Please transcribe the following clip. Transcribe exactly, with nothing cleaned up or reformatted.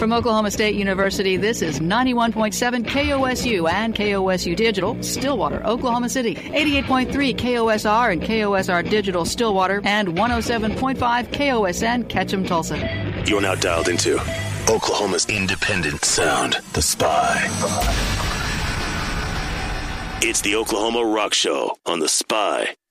From Oklahoma State University, this is ninety-one point seven K O S U and K O S U Digital, Stillwater, Oklahoma City. eighty-eight point three K O S R and K O S R Digital, Stillwater. And one oh seven point five K O S N, Ketchum, Tulsa. You're now dialed into Oklahoma's independent sound, The Spy. It's the Oklahoma Rock Show on The Spy.